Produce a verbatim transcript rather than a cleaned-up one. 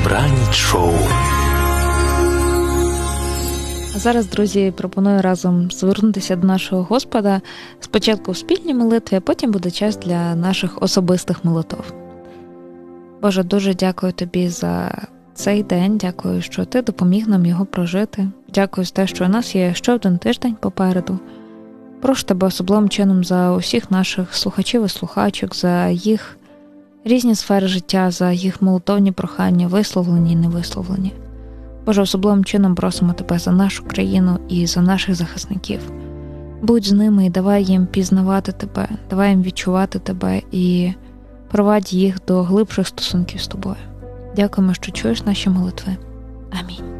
Добраніч шоу. А зараз, друзі, пропоную разом звернутися до нашого Господа. Спочатку в спільній молитві, а потім буде час для наших особистих молитов. Боже, дуже дякую Тобі за цей день, дякую, що Ти допоміг нам його прожити. Дякую за те, що у нас є ще один тиждень попереду. Прошу Тебе особливим чином за усіх наших слухачів і слухачок, за їх різні сфери життя, за їх молитовні прохання, висловлені і невисловлені. Боже, особливим чином просимо Тебе за нашу країну і за наших захисників. Будь з ними і давай їм пізнавати Тебе, давай їм відчувати Тебе і провадь їх до глибших стосунків з Тобою. Дякуємо, що чуєш наші молитви. Амінь.